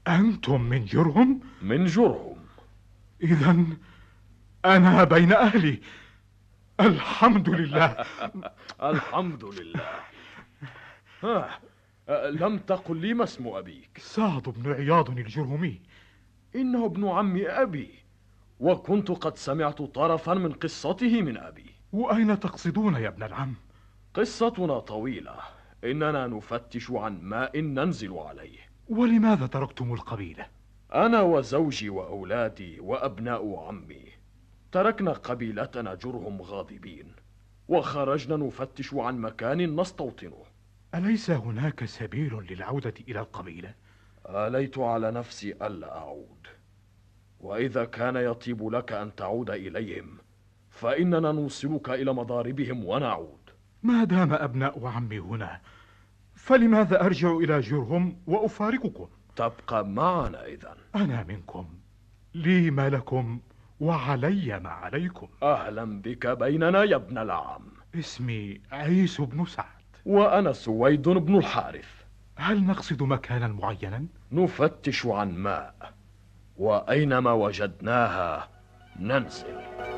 أنتم من جرهم؟ من جرهم. إذن أنا بين أهلي. الحمد لله. الحمد لله. ها، لم تقل لي ما اسم أبيك؟ سعد بن عياض الجرهمي. إنه ابن عم أبي، وكنت قد سمعت طرفا من قصته من أبي. وأين تقصدون يا ابن العم؟ قصتنا طويلة، إننا نفتش عن ماء ننزل عليه. ولماذا تركتم القبيلة؟ أنا وزوجي وأولادي وأبناء عمي تركنا قبيلتنا جرهم غاضبين، وخرجنا نفتش عن مكان نستوطنه. أليس هناك سبيل للعودة إلى القبيلة؟ آليت على نفسي ألا أعود، وإذا كان يطيب لك أن تعود إليهم فإننا نوصلك إلى مضاربهم ونعود. ما دام أبناء عمي هنا فلماذا أرجع إلى جرهم وأفارقكم؟ تبقى معنا إذن. أنا منكم، لي ما لكم وعلي ما عليكم. أهلا بك بيننا يا ابن العم. اسمي عيسو بن سعد. وأنا سويد بن الحارث. هل نقصد مكانا معينا؟ نفتش عن ماء، وأينما وجدناها ننزل.